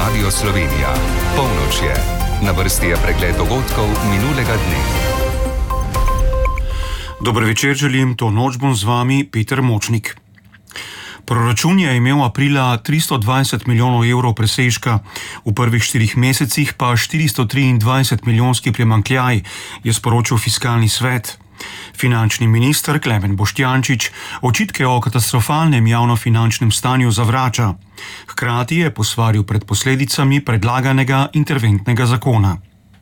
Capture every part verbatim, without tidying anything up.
Radio Slovenija. Polnoč je. Na vrsti je pregled dogodkov minulega dne. Dober večer želim, to noč bom z vami Peter Močnik. Proračun je imel aprila tristo dvajset milijonov evrov presežka, v prvih štirih mesecih pa štiristo triindvajset milijonski primanjkljaj, je sporočil fiskalni svet. Finančni minister Klemen Boštjančič očitke o katastrofalnem javnofinančnem stanju zavrača. Hkrati je posvaril pred posledicami predlaganega interventnega zakona.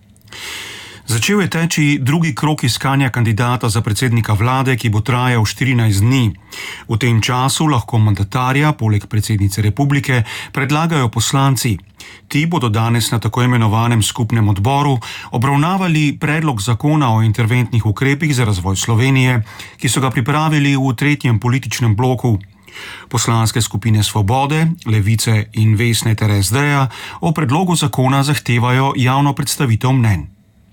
Začel je teči drugi krog iskanja kandidata za predsednika vlade, ki bo trajal štirinajst dni. V tem času lahko mandatarja, poleg predsednice republike, predlagajo poslanci. Ti bodo danes na tako imenovanem skupnem odboru obravnavali predlog zakona o interventnih ukrepih za razvoj Slovenije, ki so ga pripravili v tretjem političnem bloku. Poslanske skupine Svobode, Levice in Vesne ter es de-ja o predlogu zakona zahtevajo javno predstavitev mnenj.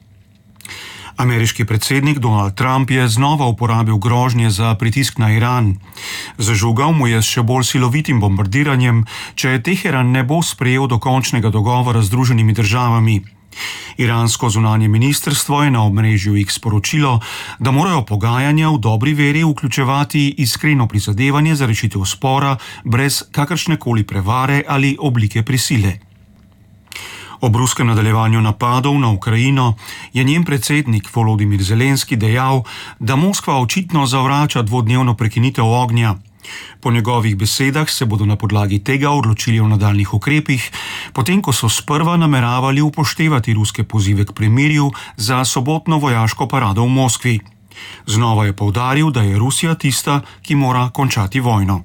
Ameriški predsednik Donald Trump je znova uporabil grožnje za pritisk na Iran. Zažugal mu je s še bolj silovitim bombardiranjem, če Teheran ne bo sprejel dokončnega dogovora z Združenimi državami. Iransko zunanje ministrstvo je na omrežju X sporočilo, da morajo pogajanja v dobri veri vključevati iskreno prizadevanje za rešitev spora brez kakršnekoli prevare ali oblike prisile. Ob ruskem nadaljevanju napadov na Ukrajino je njen predsednik Volodimir Zelenski dejal, da Moskva očitno zavrača dvodnevno prekinitev ognja. Po njegovih besedah se bodo na podlagi tega odločili o nadaljnih ukrepih, potem ko so sprva nameravali upoštevati ruske pozive k premirju za sobotno vojaško parado v Moskvi. Znova je poudaril, da je Rusija tista, ki mora končati vojno.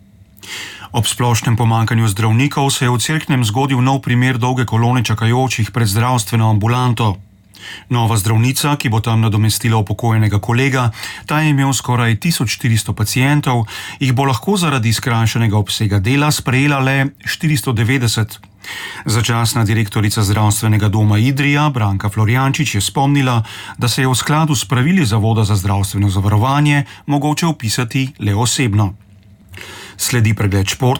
Ob splošnem pomanjkanju zdravnikov se je v Cerknem zgodil nov primer dolge kolone čakajočih pred zdravstveno ambulanto. Nova zdravnica, ki bo tam nadomestila upokojenega kolega, ta je imel skoraj tisoč štiristo pacientov, jih bo lahko zaradi skrajšanega obsega dela sprejela le štiristo devetdeset. Začasna direktorica zdravstvenega doma Idrija, Branka Florjančič, je spomnila, da se je v skladu s pravili Zavoda za zdravstveno zavarovanje mogoče vpisati le osebno. Sledi pregled športa.